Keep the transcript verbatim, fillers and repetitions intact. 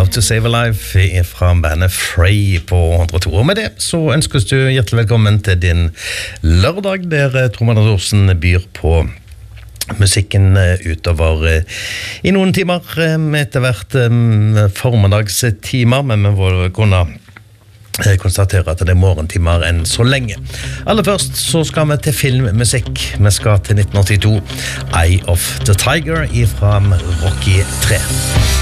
to Save a Life fra bandet Frey på hundre og to. Og med det så ønskes du hjertelig velkommen til din lørdag, der Trond Thorsen byr på musikken utover i noen timer, med etter hvert formiddagstimer, men vi må kunne konstatere at det er morgentimer enn så lenge. Aller først så skal vi til filmmusikk. Vi skal til nitten åttito, Eye of the Tiger fra Rocky tre.